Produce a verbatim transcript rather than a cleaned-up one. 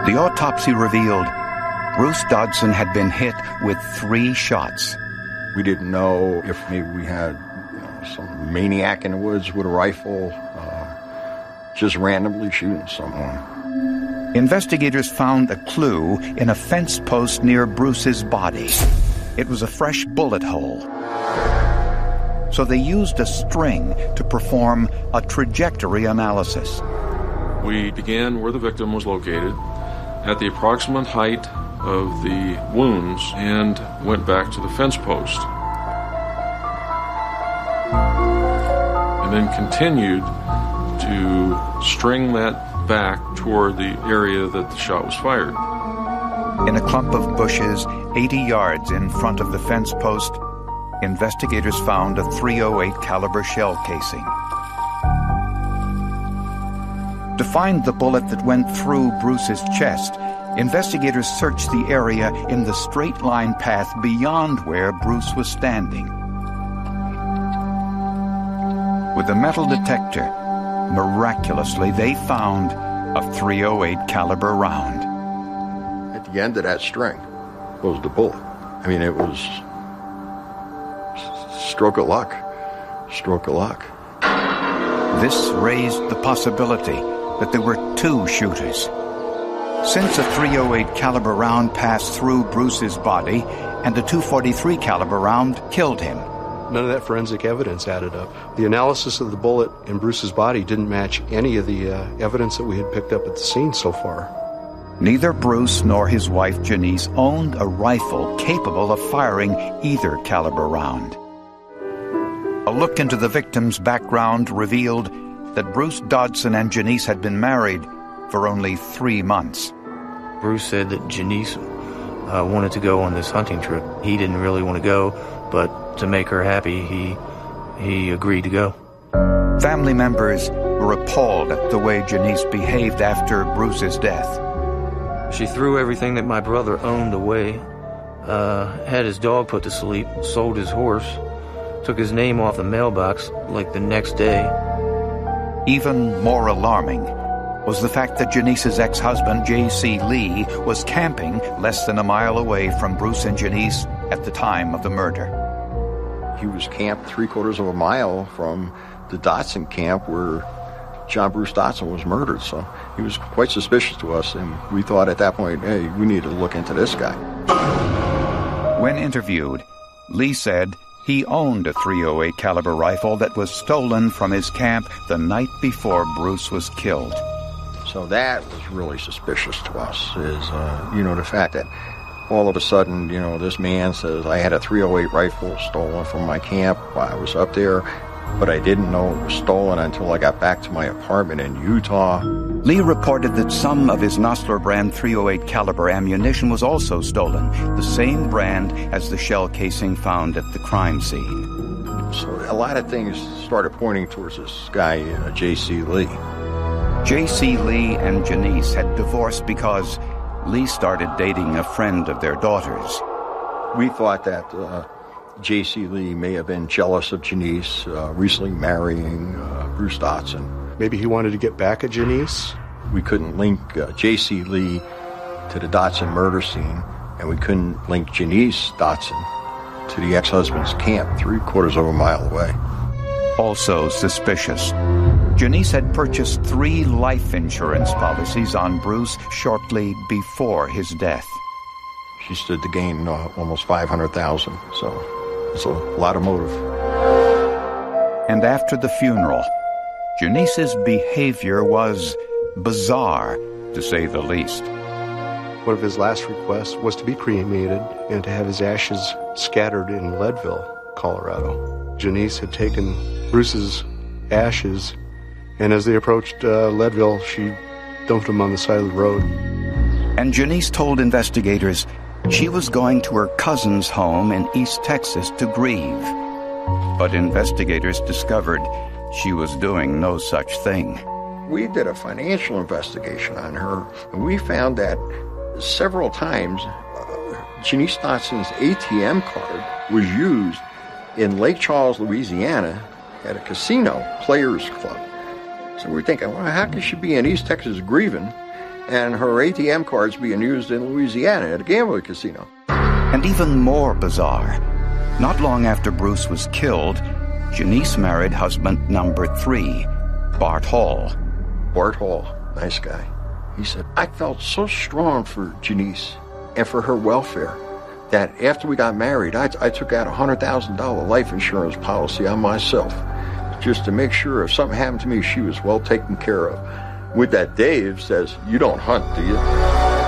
The autopsy revealed Bruce Dodson had been hit with three shots. We didn't know if maybe we had you know, some maniac in the woods with a rifle, uh, just randomly shooting someone. Investigators found a clue in a fence post near Bruce's body. It was a fresh bullet hole. So they used a string to perform a trajectory analysis. We began where the victim was located, at the approximate height of the wounds, and went back to the fence post. And then continued to string that back toward the area that the shot was fired. In a clump of bushes, eighty yards in front of the fence post, investigators found a three oh eight caliber shell casing. To find the bullet that went through Bruce's chest, investigators searched the area in the straight-line path beyond where Bruce was standing. With a metal detector, miraculously, they found a three oh eight caliber round. At the end of that string was the bullet. I mean, it was stroke of luck, stroke of luck. This raised the possibility that there were two shooters. Since a three oh eight caliber round passed through Bruce's body and a two forty-three caliber round killed him. None of that forensic evidence added up. The analysis of the bullet in Bruce's body didn't match any of the uh, evidence that we had picked up at the scene so far. Neither Bruce nor his wife Janice owned a rifle capable of firing either caliber round. A look into the victim's background revealed that Bruce Dodson and Janice had been married for only three months. Bruce said that Janice uh, wanted to go on this hunting trip. He didn't really want to go, but to make her happy, he he agreed to go. Family members were appalled at the way Janice behaved after Bruce's death. She threw everything that my brother owned away, uh, had his dog put to sleep, sold his horse, took his name off the mailbox like the next day. Even more alarming was the fact that Janice's ex-husband, J C Lee, was camping less than a mile away from Bruce and Janice at the time of the murder. He was camped three quarters of a mile from the Dodson camp where John Bruce Dodson was murdered, so he was quite suspicious to us, and we thought at that point, hey, we need to look into this guy. When interviewed, Lee said he owned a three oh eight caliber rifle that was stolen from his camp the night before Bruce was killed. So that was really suspicious to us, is, uh, you know, the fact that all of a sudden, you know, this man says, I had a three oh eight rifle stolen from my camp while I was up there, but I didn't know it was stolen until I got back to my apartment in Utah. Lee reported that some of his Nosler brand three oh eight caliber ammunition was also stolen, the same brand as the shell casing found at the crime scene. So a lot of things started pointing towards this guy, uh, J C Lee. J C Lee and Janice had divorced because Lee started dating a friend of their daughter's. We thought that uh, J C Lee may have been jealous of Janice uh, recently marrying uh, Bruce Dodson. Maybe he wanted to get back at Janice? We couldn't link uh, J C Lee to the Dodson murder scene, and we couldn't link Janice Dodson to the ex-husband's camp three quarters of a mile away. Also suspicious, Janice had purchased three life insurance policies on Bruce shortly before his death. She stood to gain uh, almost five hundred thousand dollars, so it's a lot of motive. And after the funeral, Janice's behavior was bizarre, to say the least. One of his last requests was to be cremated and to have his ashes scattered in Leadville, Colorado. Janice had taken Bruce's ashes, and as they approached uh, Leadville, she dumped them on the side of the road. And Janice told investigators she was going to her cousin's home in East Texas to grieve. But investigators discovered she was doing no such thing. We did a financial investigation on her, and we found that several times uh, Janice Dodson's A T M card was used in Lake Charles, Louisiana, at a casino, Players Club. So we're thinking, well, how could she be in East Texas grieving, and her A T M cards being used in Louisiana at a gambling casino. And even more bizarre, not long after Bruce was killed, Janice married husband number three, Bart Hall. Bart Hall, nice guy. He said, I felt so strong for Janice and for her welfare that after we got married, I, I took out a one hundred thousand dollars life insurance policy on myself just to make sure if something happened to me, she was well taken care of. With that, Dave says, you don't hunt, do you?